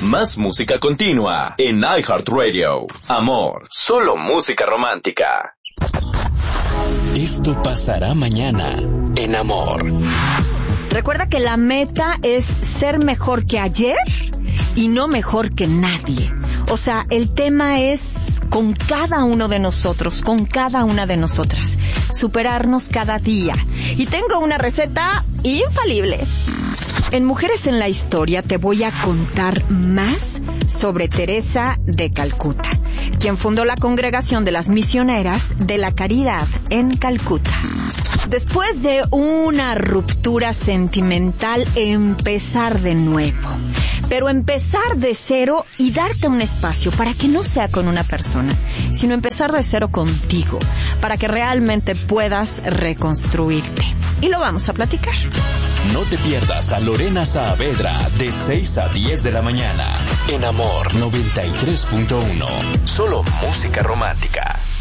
Más música continua en iHeartRadio. Amor, solo música romántica. Esto pasará mañana en Amor. Recuerda que la meta es ser mejor que ayer y no mejor que nadie. O sea, el tema es con cada uno de nosotros, con cada una de nosotras. Superarnos cada día. Y tengo una receta infalible. En Mujeres en la Historia te voy a contar más sobre Teresa de Calcuta, quien fundó la Congregación de las Misioneras de la Caridad en Calcuta. Después de una ruptura sentimental, empezar de nuevo. Pero empezar de cero y darte un espacio para que no sea con una persona, sino empezar de cero contigo, para que realmente puedas reconstruirte. Y lo vamos a platicar. No te pierdas a Lorena Saavedra de 6 a 10 de la mañana en Amor 93.1. Solo música romántica.